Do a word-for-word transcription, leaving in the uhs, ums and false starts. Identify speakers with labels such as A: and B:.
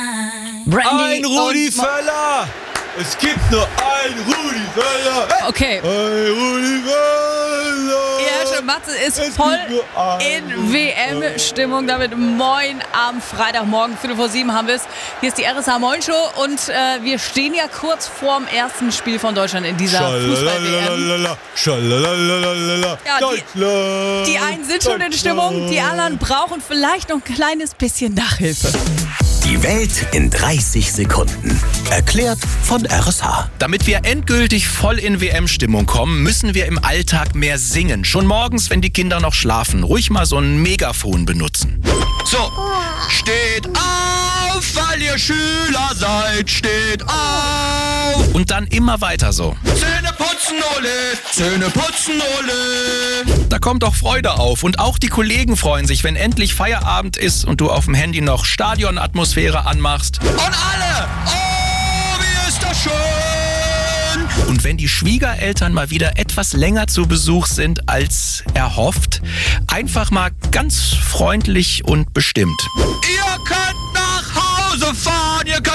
A: Brandy
B: Ein Rudi
A: und Mo-
B: Völler! Es gibt nur ein Rudi Völler! Hey!
A: Okay.
B: Ein Rudi Völler!
A: Ja, schon, Matze ist
B: Es
A: voll
B: gibt nur einen
A: in
B: Rudi
A: W M-Stimmung. Damit moin am Freitagmorgen, Viertel vor sieben haben wir es. Hier ist die R S H Moin Show und äh, wir stehen ja kurz vorm ersten Spiel von Deutschland in dieser Fußball-W M.
B: Schalalalala, schalalalala,
A: Ja, die-
B: Deutschland!
A: Die einen sind schon in Stimmung, die anderen brauchen vielleicht noch ein kleines bisschen Nachhilfe.
C: Die Welt in dreißig Sekunden. Erklärt von R S H.
D: Damit wir endgültig voll in W M-Stimmung kommen, müssen wir im Alltag mehr singen. Schon morgens, wenn die Kinder noch schlafen, ruhig mal so ein Megafon benutzen. So, steht auf, weil ihr Schüler seid, steht auf. Und dann immer weiter so. Zähne putzen, Ole, Zähne putzen, Ole. Da kommt doch Freude auf. Und auch die Kollegen freuen sich, wenn endlich Feierabend ist und du auf dem Handy noch Stadionatmosphäre anmachst. Und alle, oh, wie ist das schön. Und wenn die Schwiegereltern mal wieder etwas länger zu Besuch sind als erhofft, einfach mal ganz freundlich und bestimmt. Ihr könnt nach Hause fahren, ihr könnt